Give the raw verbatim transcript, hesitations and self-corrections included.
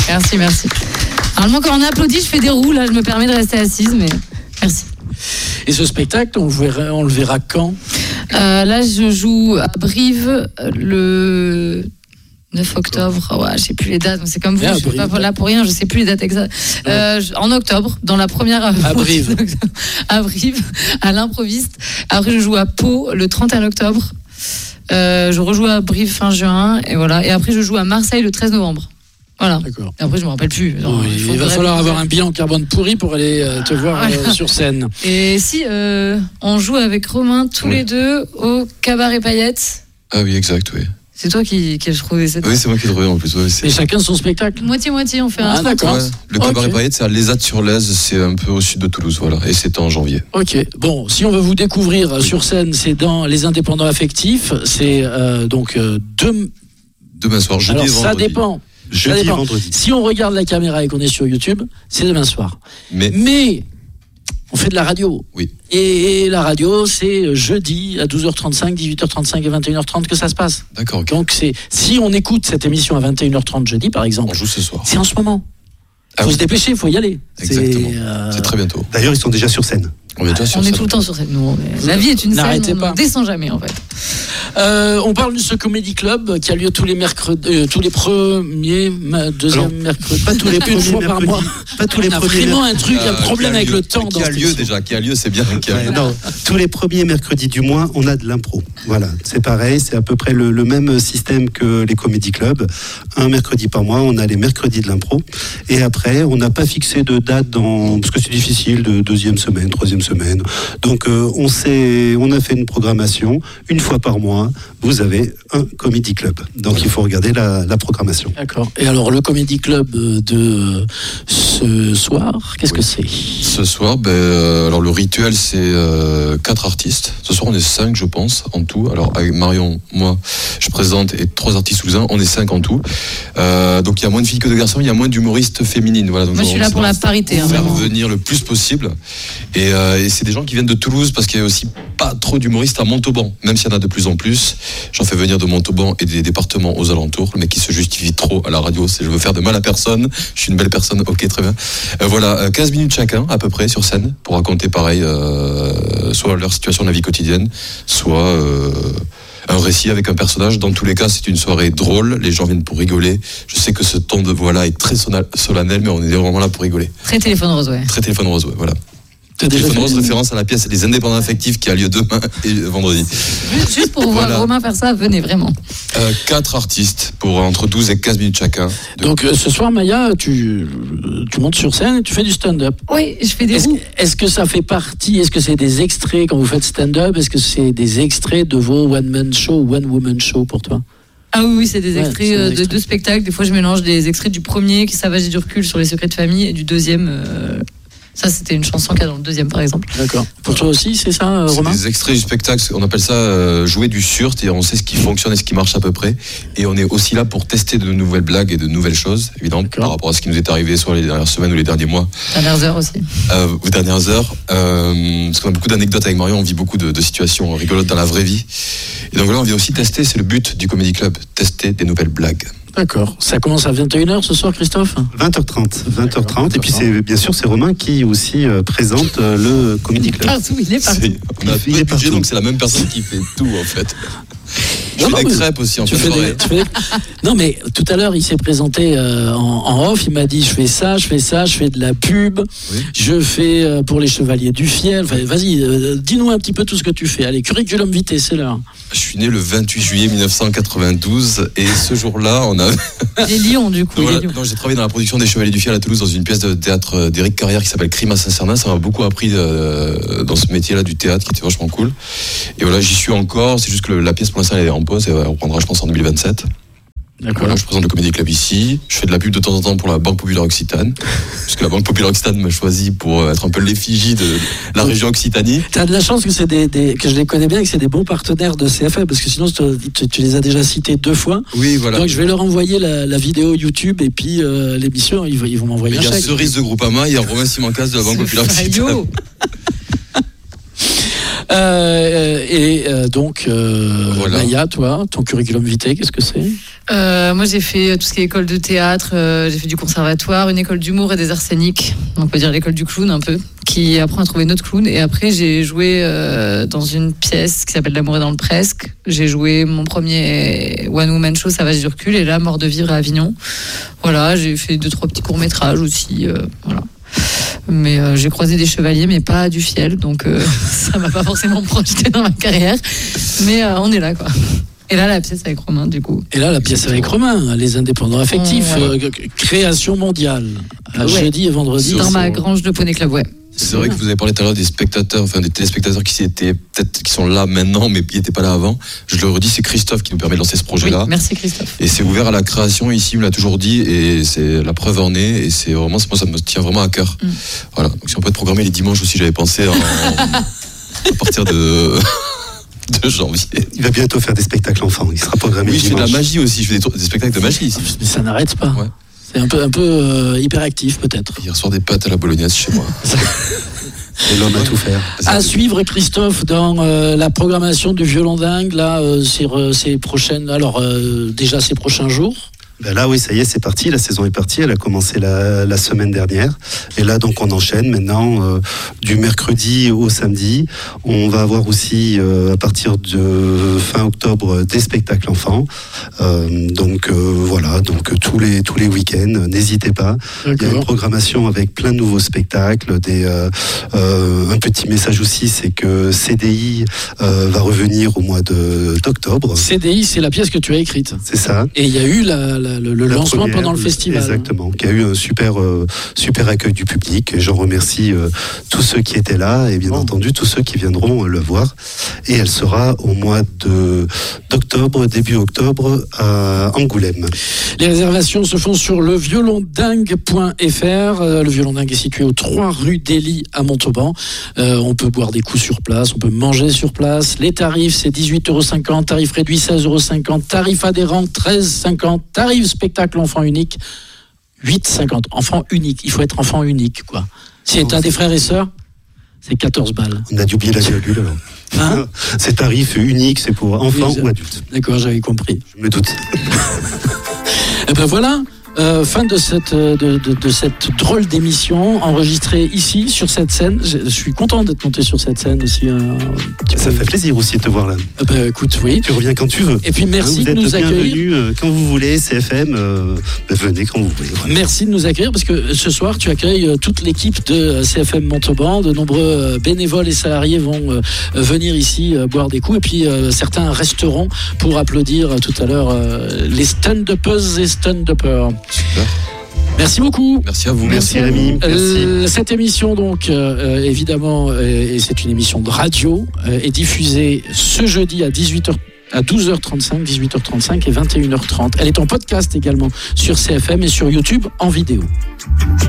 Merci, merci. Normalement, quand on applaudit, je fais des roues. Là, je me permets de rester assise, mais merci. Et ce spectacle, on le verra, on le verra quand ? euh, Là, je joue à Brive le neuf octobre. Oh, ouais, je sais plus les dates. C'est comme vous, yeah, je suis pas là pour rien. Je sais plus les dates exactes. Euh, en octobre, dans la première. À Brive. À Brive, à l'improviste. Après, je joue à Pau le trente et un octobre. Euh, je rejoue à Brive fin juin et voilà. Et après, je joue à Marseille le treize novembre. Voilà. D'accord. Et après, je me rappelle plus. Non, oui, il, il va falloir avoir un bilan carbone pourri pour aller euh, te voir euh, sur scène. Et si euh, on joue avec Romain tous oui. les deux au Cabaret Paillettes. Ah oui, exact, oui. C'est toi qui, qui as trouvé cette. Oui, c'est moi qui ai trouvé en plus. Ouais, et chacun son spectacle. Moitié-moitié, on fait ah, un d'accord. Ouais, le Cabaret okay. Paillettes, c'est à Lézat-sur-Lèze, c'est un peu au sud de Toulouse, voilà. Et c'est en janvier. Ok. Bon, si on veut vous découvrir oui. sur scène, c'est dans Les Indépendants Affectifs. C'est euh, donc euh, deux. Demain soir, jeudi Alors, et vendredi. Ça dépend. Jeudi ça dépend. et vendredi. Si on regarde la caméra et qu'on est sur YouTube, c'est demain soir. Mais. Mais on fait de la radio. Oui. Et, et la radio, c'est jeudi à douze heures trente-cinq, dix-huit heures trente-cinq et vingt et une heures trente que ça se passe. D'accord. Okay. Donc, c'est, si on écoute cette émission à vingt et une heures trente jeudi, par exemple, on joue ce soir. C'est en ce moment. Il ah faut oui. se dépêcher, il faut y aller. Exactement. C'est, euh... c'est très bientôt. D'ailleurs, ils sont déjà sur scène. On est, déjà sur on scène. est tout le temps sur scène, nous. La vie est une scène, on ne descend jamais, en fait. Euh, on parle de ce Comedy Club qui a lieu tous les mercredis, euh, tous les premiers, deuxième Alors, mercredi, pas tous les une fois par mois. Pas tous les on a premiers. Vraiment un truc, euh, un problème avec lieu, le temps. Qui a lieu déjà, qui a lieu, c'est bien. Qui a ouais, lieu. Non, tous les premiers mercredis du mois, on a de l'impro. Voilà, c'est pareil, c'est à peu près le, le même système que les Comedy Club. Un mercredi par mois, on a les mercredis de l'impro. Et après, on n'a pas fixé de date dans, parce que c'est difficile, de deuxième semaine, troisième semaine. Donc, euh, on s'est, on a fait une programmation une fois par mois. Vous avez un Comedy Club. Donc, voilà. Il faut regarder la, la programmation. D'accord. Et alors, le Comedy Club de ce soir, qu'est-ce oui. que c'est ? Ce soir, ben, euh, alors le rituel, c'est euh, quatre artistes. Ce soir, on est cinq, je pense, en tout. Alors, avec Marion, moi, je présente, et trois artistes toulousains, on est cinq en tout. Euh, donc, il y a moins de filles que de garçons, il y a moins d'humoristes féminines. Voilà, donc moi, je suis là pour la parité. Faire hein, venir le plus possible. Et, euh, et c'est des gens qui viennent de Toulouse, parce qu'il y a aussi pas trop d'humoristes à Montauban, même s'il y en a de plus en plus. J'en fais venir de Montauban et des départements aux alentours. Le mec qui se justifie trop à la radio, c'est je veux faire de mal à personne, je suis une belle personne, ok, très bien. Euh, voilà, quinze minutes chacun, à peu près, sur scène, pour raconter pareil, euh, soit leur situation de la vie quotidienne, soit euh, un récit avec un personnage. Dans tous les cas, c'est une soirée drôle, les gens viennent pour rigoler. Je sais que ce ton de voix-là est très solennel, mais on est vraiment là pour rigoler. Très téléphone rose, ouais. Très téléphone rose, ouais, voilà. Téléphone rose, référence à la pièce Les Indépendants Affectifs qui a lieu demain et vendredi. Juste, juste pour voilà. voir Romain faire ça, venez vraiment. Euh, quatre artistes pour entre douze et quinze minutes chacun. De... Donc euh, ce soir, Maya, tu, tu montes sur scène et tu fais du stand-up. Oui, je fais des est-ce, roues. Est-ce que ça fait partie, est-ce que c'est des extraits quand vous faites stand-up ? Est-ce que c'est des extraits de vos one-man show ou one-woman show pour toi ? Ah oui, oui, c'est des extraits, ouais, c'est des extraits de deux spectacles. Des fois, je mélange des extraits du premier, qui ça va, j'ai du recul sur les secrets de famille, et du deuxième... Euh... Ça, c'était une chanson qu'il y a dans le deuxième, par exemple. D'accord. Pour toi aussi, c'est ça, euh, Romain ? C'est des extraits du spectacle, on appelle ça euh, jouer du sûr, c'est-à-dire on sait ce qui fonctionne et ce qui marche à peu près. Et on est aussi là pour tester de nouvelles blagues et de nouvelles choses, évidemment, D'accord. par rapport à ce qui nous est arrivé soit les dernières semaines ou les derniers mois. Dernières heures aussi. Euh, aux dernières heures. Euh, parce qu'on a beaucoup d'anecdotes avec Marion, on vit beaucoup de, de situations rigolotes dans la vraie vie. Et donc là, on vient aussi tester, c'est le but du Comedy Club, tester des nouvelles blagues. D'accord. Ça commence à vingt et une heures ce soir, Christophe ? vingt heures trente. vingt heures trente. Et puis, c'est, bien sûr, c'est Romain qui aussi euh, présente euh, le Comedy Club. Partout, il est partout. C'est, on a il peu de budget, donc c'est la même personne qui fait tout, en fait. Je non, fais non, des crêpes aussi en tu fait. Fais des, tu fais des... Non, mais tout à l'heure, il s'est présenté euh, en, en off. Il m'a dit je fais ça, je fais ça, je fais de la pub, oui. je fais euh, pour les Chevaliers du Fiel. Enfin, vas-y, euh, dis-nous un petit peu tout ce que tu fais. Allez, curriculum vitae, c'est l'heure. Je suis né le vingt-huit juillet mille neuf cent quatre-vingt-douze et ce jour-là, on a. Les Lions, du coup. Voilà, les Lions. Non, j'ai travaillé dans la production des Chevaliers du Fiel à Toulouse dans une pièce de théâtre d'Éric Carrière qui s'appelle Crime à Saint-Cernin. Ça m'a beaucoup appris euh, dans ce métier-là du théâtre qui était vachement cool. Et voilà, j'y suis encore. C'est juste que la pièce pour l'instant elle est en pause. Elle reprendra, je pense, en deux mille vingt-sept. D'accord. Voilà, je présente le Comedy Club ici. Je fais de la pub de temps en temps pour la Banque Populaire Occitane, puisque la Banque Populaire Occitane m'a choisi pour être un peu l'effigie de la région Occitanie. T'as de la chance que c'est des, des que je les connais bien, que c'est des bons partenaires de C F M, parce que sinon tu, tu les as déjà cités deux fois. Oui, voilà. Donc je vais leur envoyer la, la vidéo YouTube et puis euh, l'émission, ils, ils vont m'envoyer un chèque. Il y a Cerise de Groupama, il y a Romain Simancas de la Banque Populaire Occitane. Euh, et euh, donc, euh, voilà. Maya, toi, ton curriculum vitae, qu'est-ce que c'est ? Euh, moi, j'ai fait tout ce qui est école de théâtre, euh, j'ai fait du conservatoire, une école d'humour et des arts scéniques, on peut dire l'école du clown un peu, qui apprend à trouver notre clown. Et après, j'ai joué euh, dans une pièce qui s'appelle L'amour est dans le presque. J'ai joué mon premier One Woman Show, Savage du recul, et là, Mort de vivre à Avignon. Voilà, j'ai fait deux, trois petits courts-métrages aussi, euh, voilà. Mais euh, j'ai croisé des chevaliers, mais pas du fiel, donc euh, ça m'a pas forcément projeté dans ma carrière. Mais euh, on est là, quoi. Et là, la pièce avec Romain, du coup. Et là, la pièce avec Romain, Les Indépendants Affectifs, mmh, ouais. euh, création mondiale, ouais. jeudi et vendredi. Dans c'est ma bon. grange de Poney Club, ouais. C'est vrai que vous avez parlé tout à l'heure des spectateurs, enfin des téléspectateurs qui étaient peut-être qui sont là maintenant, mais qui n'étaient pas là avant. Je le redis, c'est Christophe qui nous permet de lancer ce projet-là. Oui, merci Christophe. Et c'est ouvert à la création ici, il me l'a toujours dit, et c'est la preuve en est. Et c'est vraiment, moi, ça me tient vraiment à cœur. Mm. Voilà. Donc si on peut être programmé les dimanches aussi, j'avais pensé en, à partir de. de janvier. Il va bientôt faire des spectacles enfants. Il sera programmé. Oui, je fais de la dimanche. magie aussi. Je fais des, des spectacles de magie ici. Mais ça n'arrête pas. Ouais. C'est un peu, un peu euh, hyperactif peut-être. Hier soir des pâtes à la bolognaise chez moi. Et l'homme à tout faire. À suivre, Christophe, dans euh, la programmation du Violon Dingue, là, euh, sur euh, ces prochaines, alors euh, déjà ces prochains jours. Ben là, oui, ça y est, c'est parti. La saison est partie. Elle a commencé la, la semaine dernière. Et là, donc, on enchaîne maintenant euh, du mercredi au samedi. On va avoir aussi, euh, à partir de fin octobre, des spectacles enfants. Euh, donc, euh, voilà. Donc, tous les, tous les week-ends, n'hésitez pas. D'accord. Il y a une programmation avec plein de nouveaux spectacles. Des, euh, euh, un petit message aussi, c'est que C D I euh, va revenir au mois de, d'octobre. C D I, c'est la pièce que tu as écrite. C'est ça. Et il y a eu la, la, le, le La lancement première, pendant le festival. Exactement, qui a eu un super, euh, super accueil du public. Et j'en remercie euh, tous ceux qui étaient là et bien Oh. entendu tous ceux qui viendront euh, le voir. Et elle sera au mois de, d'octobre, début octobre, à Angoulême. Les réservations se font sur le violondingue point f r. Euh, le Violon Dingue est situé aux trois rue d'Élie à Montauban. Euh, on peut boire des coups sur place, on peut manger sur place. Les tarifs, c'est dix-huit euros cinquante, tarif réduit seize euros cinquante, tarif adhérent treize euros cinquante, tarif spectacle enfant unique huit euros cinquante. Enfant unique, il faut être enfant unique, quoi. Si c'est un des frères et sœurs, c'est quatorze balles. On a dû oublier la virgule alors. Hein C'est tarif unique, c'est pour enfants Oui, ou adultes. D'accord, j'avais compris. Je me doute. Et ben voilà. Euh, fin de cette, de, de, de cette drôle d'émission enregistrée ici sur cette scène. Je, je suis content d'être monté sur cette scène aussi. Un petit Ça peu. fait plaisir aussi de te voir là. Euh, bah, écoute, oui. Tu reviens quand tu veux. Et puis merci vous de êtes nous accueillir. bienvenus euh, quand vous voulez, C F M, euh, ben venez quand vous voulez. Voilà. Merci de nous accueillir parce que ce soir tu accueilles euh, toute l'équipe de euh, C F M Montauban. De nombreux euh, bénévoles et salariés vont euh, euh, venir ici euh, boire des coups et puis euh, certains resteront pour applaudir euh, tout à l'heure euh, les stand-uppers et stand-uppers. Super. Merci beaucoup. Merci à vous. Merci Rémi. Merci. Euh, cette émission, donc, euh, évidemment, euh, et c'est une émission de radio, euh, est diffusée ce jeudi à dix-huit heures, à douze heures trente-cinq, dix-huit heures trente-cinq et vingt et une heures trente. Elle est en podcast également sur C F M et sur YouTube en vidéo.